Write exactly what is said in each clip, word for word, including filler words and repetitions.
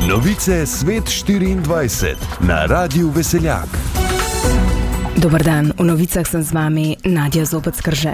Novice Svet štiriindvajset na Radiu Veseljak. Dobar dan, v novicah sem z vami Nadja Zobec Krže.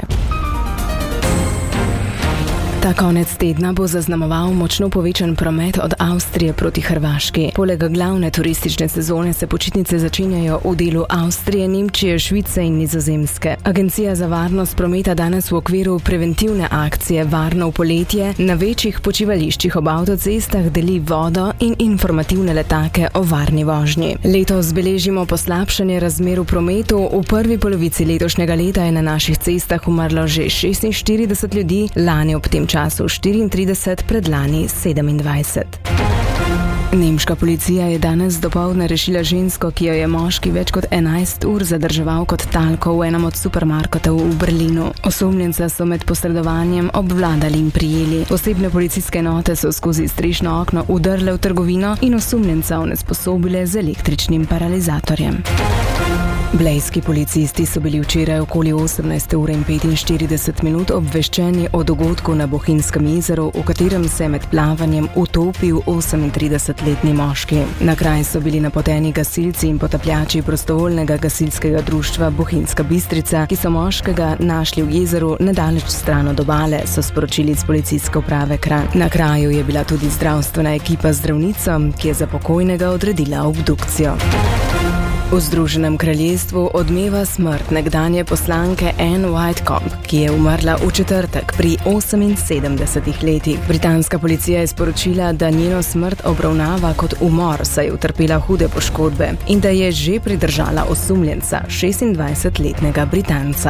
Ta konec tedna bo zaznamoval močno povečan promet od Avstrije proti Hrvaški. Poleg glavne turistične sezone se počitnice začenjajo v delu Avstrije, Nemčije, Švice in Nizozemske. Agencija za varnost prometa danes v okviru preventivne akcije Varno v poletje na večjih počivališčih ob avtocestah deli vodo in informativne letake o varni vožnji. Letos beležimo poslabšanje razmer v prometu. V prvi polovici letošnjega leta je na naših cestah umrlo že šestinštirideset ljudi, lani ob tem času štiriintrideset, predlani sedemindvajset. Nemška policija je danes dopoldne rešila žensko, ki jo je moški več kot enajst ur zadrževal kot talko v enem od supermarketov v Berlinu. Osumljenca so med posredovanjem obvladali in prijeli. Osebne policijske enote so skozi strešno okno udrle v trgovino in osumljenca onesposobile z električnim paralizatorjem. Blejski policisti so bili včeraj okoli osemnajste ure in petinštirideset minut obveščeni o dogodku na Bohinjskem jezeru, v katerem se je med plavanjem utopil osemintridesetletni moški. Na kraj so bili napoteni gasilci in potapljači prostovoljnega gasilskega društva Bohinjska Bistrica, ki so moškega našli v jezeru nedaleč stran od obale, so sporočili iz policijske uprave Kranj. Na kraju je bila tudi zdravstvena ekipa z zdravnico, ki je za pokojnega odredila obdukcijo. V Združenem kraljestvu odmeva smrt nekdanje poslanke Anne Whitcomb, ki je umrla v četrtek pri oseminsedemdesetih letih. Britanska policija je sporočila, da njeno smrt obravnava kot umor, saj je utrpela hude poškodbe in da je že pridržala osumljenca, šestindvajsetletnega Britanca.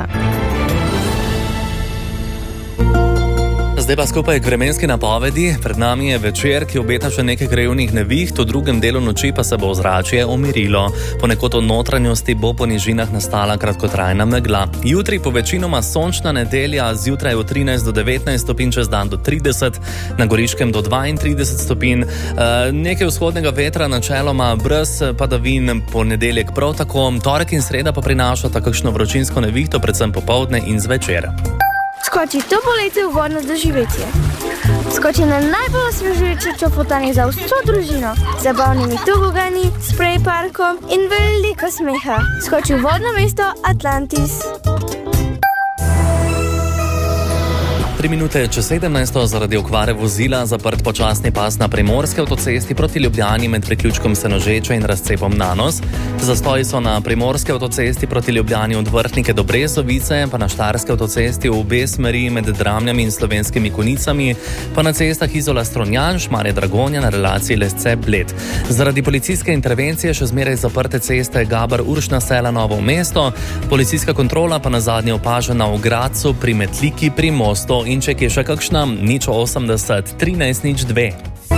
Zdaj pa skupaj k vremenski napovedi. Pred nami je večer, ki obeta še nekaj krajevnih neviht, v drugem delu noči pa se bo ozračje umirilo. Ponekod v notranjosti bo po nižinah nastala kratkotrajna megla. Jutri po večinoma sončna nedelja, zjutraj od trinajst do devetnajst stopinj, čez dan do trideset, na Goriškem do dvaintrideset stopinj. E, nekaj vzhodnega vetra, načeloma brez padavin, ponedeljek prav tako, torek in sreda pa prinašata kakšno vročinsko nevihto, predvsem popoldne in zvečer. Skoči to poletje v vodno doživetje. Skoči na najbolj osvežujoče čofotanje za vso družino, z zabavnimi tobogani, sprej parkom in veliko smeha. Skoči v vodno mesto Atlantis. Tri minute čez sedemnajsto zaradi okvare vozila zaprt počasni pas na primorski avtocesti proti Ljubljani med priključkom Senožeča in razcepom Nanos. Zastoji so na primorski avtocesti proti Ljubljani od Vrhnike do Brezovice, pa na štajerski avtocesti v obe smeri med Dramljami in Slovenskimi Konicami, pa na cestah Izola-Strunjan, Šmarje-Dragonja na relaciji Lesce-Bled. Zaradi policijske intervencije še zmeraj zaprte ceste Gaber-Uršna Sela-Novo mesto, policijska kontrola pa nazadnje opažena v Gradcu pri Metliki pri mostu. In če je še kakšna, nič osemdeset, trinajst nič dve.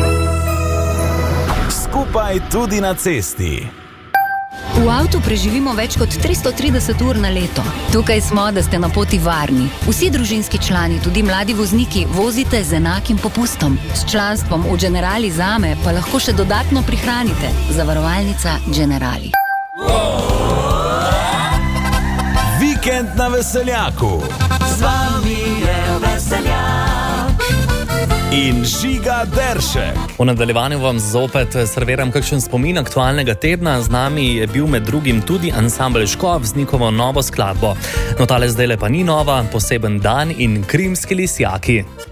Skupaj tudi na cesti. V avtu preživimo več kot tristo trideset ur na leto. Tukaj smo, da ste na poti varni. Vsi družinski člani, tudi mladi vozniki, vozite z enakim popustom. S članstvom v Generali Zame pa lahko še dodatno prihranite. Zavarovalnica Generali. Vikend na Veseljaku. Z vami je Veseljak in Žiga Deršek. V nadaljevanju vam zopet serviram kakšen spomin aktualnega tedna. Z nami je bil med drugim tudi ansambel Škof z njihovo novo skladbo. No, tale zdajle pa ni nova, poseben dan in Krimski lisjaki.